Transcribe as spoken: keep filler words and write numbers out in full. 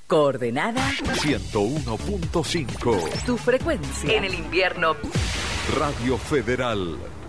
Coordenada ciento uno punto cinco. Tu frecuencia en el invierno. Radio Federal.